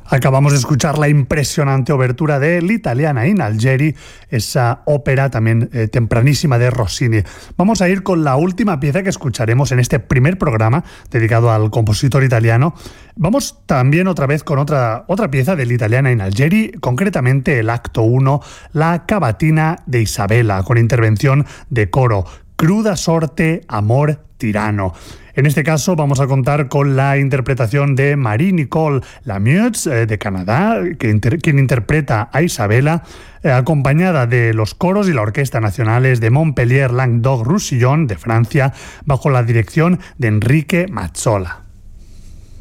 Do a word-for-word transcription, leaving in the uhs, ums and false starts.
Acabamos de escuchar la impresionante obertura de L'Italiana in Algeri, esa ópera también eh, tempranísima de Rossini. Vamos a ir con la última pieza que escucharemos en este primer programa dedicado al compositor italiano. Vamos también otra vez con otra, otra pieza de L'Italiana in Algeri, concretamente el acto uno, la cavatina de Isabella, con intervención de coro. Cruda sorte, amor tirano. En este caso vamos a contar con la interpretación de Marie-Nicole Lamieux eh, de Canadá, que inter- quien interpreta a Isabella, eh, acompañada de los coros y la Orquesta Nacionales de Montpellier Languedoc-Roussillon de Francia, bajo la dirección de Enrique Mazzola.